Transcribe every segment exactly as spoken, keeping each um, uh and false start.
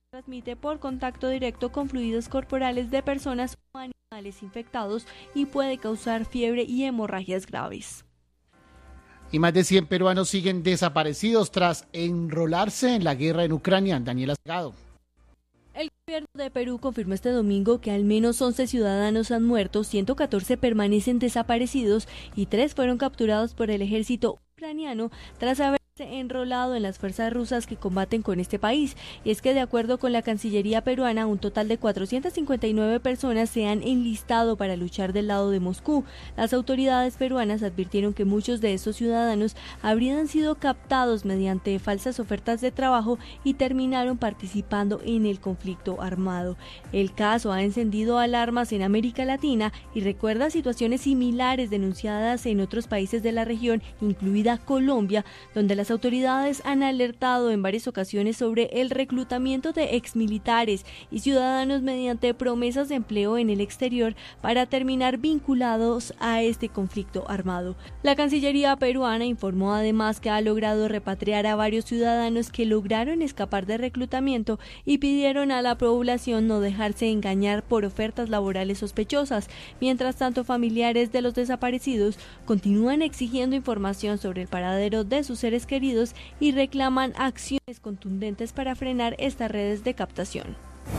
transmite por contacto directo con fluidos corporales de personas o animales infectados y puede causar fiebre y hemorragias graves. Y más de cien peruanos siguen desaparecidos tras enrolarse en la guerra en Ucrania. Daniela Sagado. El gobierno de Perú confirmó este domingo que al menos once ciudadanos han muerto, ciento catorce permanecen desaparecidos y tres fueron capturados por el ejército ucraniano tras haber enrolado en las fuerzas rusas que combaten con este país. Y es que de acuerdo con la Cancillería peruana, un total de cuatrocientas cincuenta y nueve personas se han enlistado para luchar del lado de Moscú. Las autoridades peruanas advirtieron que muchos de estos ciudadanos habrían sido captados mediante falsas ofertas de trabajo y terminaron participando en el conflicto armado. El caso ha encendido alarmas en América Latina y recuerda situaciones similares denunciadas en otros países de la región, incluida Colombia, donde las autoridades han alertado en varias ocasiones sobre el reclutamiento de exmilitares y ciudadanos mediante promesas de empleo en el exterior para terminar vinculados a este conflicto armado. La Cancillería peruana informó además que ha logrado repatriar a varios ciudadanos que lograron escapar de reclutamiento y pidieron a la población no dejarse engañar por ofertas laborales sospechosas. Mientras tanto, familiares de los desaparecidos continúan exigiendo información sobre el paradero de sus seres queridos y reclaman acciones contundentes para frenar estas redes de captación.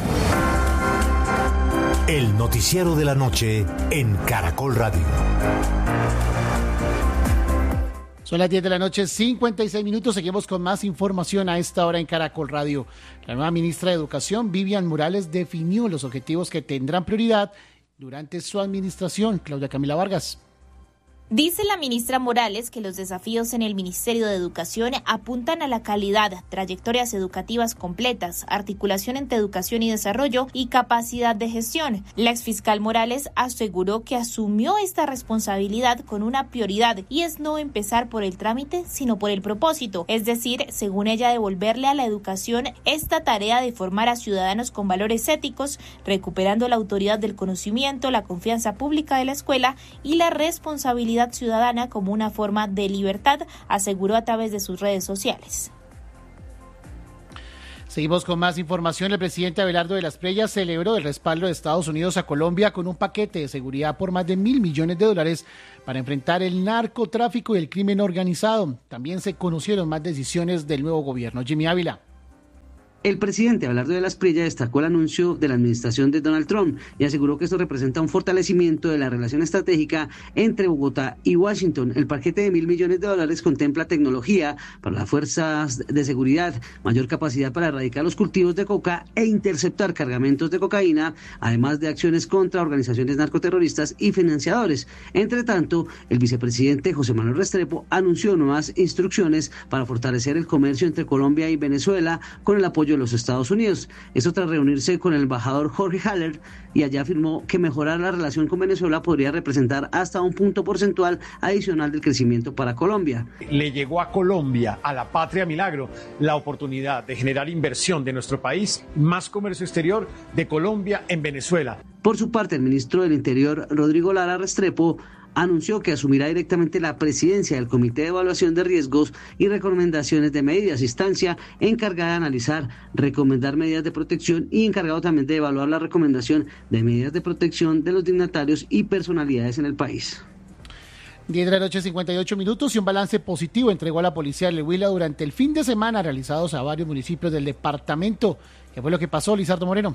El noticiero de la noche en Caracol Radio. Son las diez de la noche, cincuenta y seis minutos. Seguimos con más información a esta hora en Caracol Radio. La nueva ministra de Educación, Vivian Morales, definió los objetivos que tendrán prioridad durante su administración. Claudia Camila Vargas. Dice la ministra Morales que los desafíos en el Ministerio de Educación apuntan a la calidad, trayectorias educativas completas, articulación entre educación y desarrollo y capacidad de gestión. La exfiscal Morales aseguró que asumió esta responsabilidad con una prioridad y es no empezar por el trámite, sino por el propósito. Es decir, según ella, devolverle a la educación esta tarea de formar a ciudadanos con valores éticos, recuperando la autoridad del conocimiento, la confianza pública de la escuela y la responsabilidad ciudadana como una forma de libertad, aseguró a través de sus redes sociales. Seguimos con más información. El presidente Abelardo de las Preyas celebró el respaldo de Estados Unidos a Colombia con un paquete de seguridad por más de mil millones de dólares para enfrentar el narcotráfico y el crimen organizado. También se conocieron más decisiones del nuevo gobierno. Jimmy Ávila. El presidente Abelardo de las Preyas destacó el anuncio de la administración de Donald Trump y aseguró que esto representa un fortalecimiento de la relación estratégica entre Bogotá y Washington. El paquete de mil millones de dólares contempla tecnología para las fuerzas de seguridad, mayor capacidad para erradicar los cultivos de coca e interceptar cargamentos de cocaína, además de acciones contra organizaciones narcoterroristas y financiadores. Entre tanto, el vicepresidente José Manuel Restrepo anunció nuevas instrucciones para fortalecer el comercio entre Colombia y Venezuela con el apoyo de los Estados Unidos. Esto tras reunirse con el embajador Jorge Haller y allá afirmó que mejorar la relación con Venezuela podría representar hasta un punto porcentual adicional del crecimiento para Colombia. Le llegó a Colombia, a la patria milagro, la oportunidad de generar inversión de nuestro país, más comercio exterior de Colombia en Venezuela. Por su parte, el ministro del Interior, Rodrigo Lara Restrepo, anunció que asumirá directamente la presidencia del Comité de Evaluación de Riesgos y Recomendaciones de Medidas, instancia encargada de analizar, recomendar medidas de protección y encargado también de evaluar la recomendación de medidas de protección de los dignatarios y personalidades en el país. diez de la noche, cincuenta y ocho minutos, y un balance positivo entregó a la policía de Huila durante el fin de semana realizados a varios municipios del departamento. ¿Qué fue lo que pasó, Lizardo Moreno?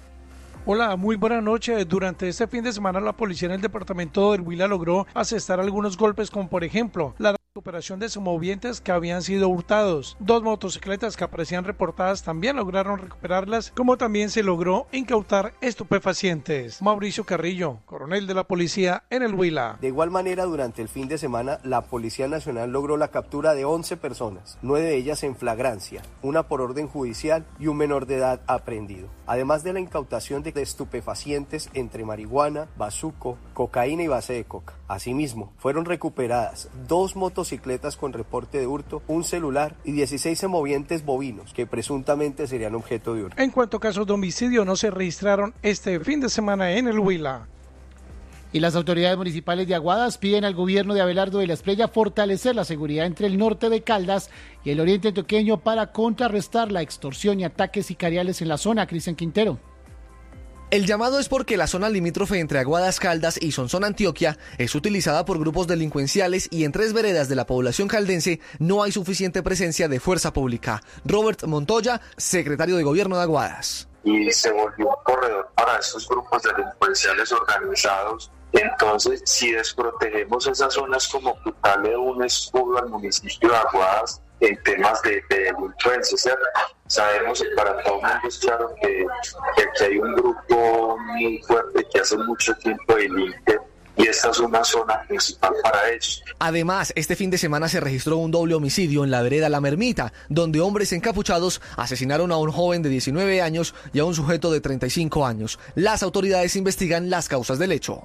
Hola, muy buena noche. Durante este fin de semana la policía en el departamento del Huila logró asestar algunos golpes, como por ejemplo la recuperación de semovientes que habían sido hurtados. Dos motocicletas que aparecían reportadas también lograron recuperarlas, como también se logró incautar estupefacientes. Mauricio Carrillo, coronel de la policía en el Huila. De igual manera, durante el fin de semana la Policía Nacional logró la captura de once personas, nueve de ellas en flagrancia, una por orden judicial y un menor de edad aprehendido. Además de la incautación de estupefacientes entre marihuana, bazuco, cocaína y base de coca. Asimismo, fueron recuperadas dos motocicletas con reporte de hurto, un celular y dieciséis semovientes bovinos que presuntamente serían objeto de hurto. En cuanto a casos de homicidio, no se registraron este fin de semana en el Huila. Y las autoridades municipales de Aguadas piden al gobierno de Abelardo de la Espriella fortalecer la seguridad entre el norte de Caldas y el oriente antioqueño para contrarrestar la extorsión y ataques sicariales en la zona. Cristian Quintero. El llamado es porque la zona limítrofe entre Aguadas, Caldas y Sonsón, Antioquia, es utilizada por grupos delincuenciales y en tres veredas de la población caldense no hay suficiente presencia de fuerza pública. Robert Montoya, secretario de Gobierno de Aguadas. Y se volvió un corredor para estos grupos delincuenciales organizados. Entonces, si desprotegemos esas zonas, como quitarle un escudo al municipio de Aguadas en temas de, de delincuencia, ¿cierto? Sabemos que para todo el mundo es claro que, que aquí hay un grupo muy fuerte que hace mucho tiempo delinque, y esta es una zona principal para ellos. Además, este fin de semana se registró un doble homicidio en la vereda La Mermita, donde hombres encapuchados asesinaron a un joven de diecinueve años y a un sujeto de treinta y cinco años. Las autoridades investigan las causas del hecho.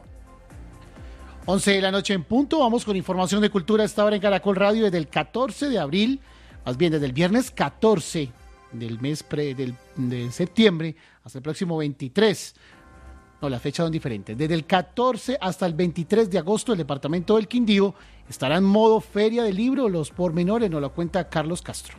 once de la noche en punto, vamos con información de cultura a esta hora en Caracol Radio desde el catorce de abril, más bien desde el viernes catorce del mes pre, del, de septiembre hasta el próximo veintitrés. No, las fechas son diferentes. Desde el catorce hasta el veintitrés de agosto, el departamento del Quindío estará en modo feria de libro. Los pormenores nos lo cuenta Carlos Castro.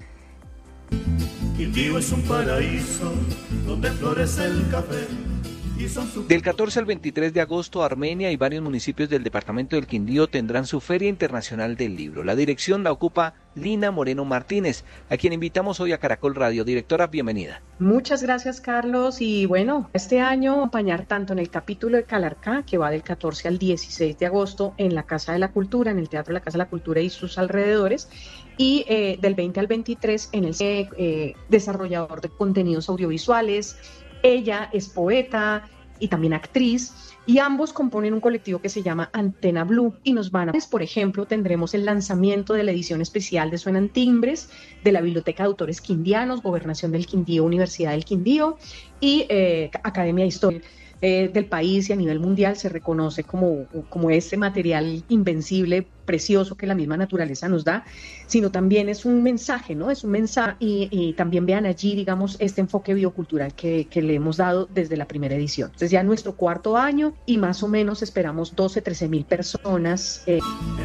Quindío es un paraíso donde florece el café. Del catorce al veintitrés de agosto, Armenia y varios municipios del departamento del Quindío tendrán su Feria Internacional del Libro. La dirección la ocupa Lina Moreno Martínez, a quien invitamos hoy a Caracol Radio. Directora, bienvenida. Muchas gracias, Carlos. Y bueno, este año acompañar tanto en el capítulo de Calarcá, que va del catorce al dieciséis de agosto en la Casa de la Cultura, en el Teatro de la Casa de la Cultura y sus alrededores, y eh, del veinte al veintitrés en el eh, desarrollador de contenidos audiovisuales. Ella es poeta y también actriz, y ambos componen un colectivo que se llama Antena Blue, y nos van a, por ejemplo, tendremos el lanzamiento de la edición especial de Suenan Timbres, de la Biblioteca de Autores Quindianos, Gobernación del Quindío, Universidad del Quindío y eh, Academia de Historia eh, del país, y a nivel mundial se reconoce como, como ese material invencible, precioso que la misma naturaleza nos da, sino también es un mensaje, ¿no? Es un mensaje, y, y también vean allí, digamos, este enfoque biocultural que, que le hemos dado desde la primera edición. Entonces ya nuestro cuarto año y más o menos esperamos doce, trece mil personas. Eh.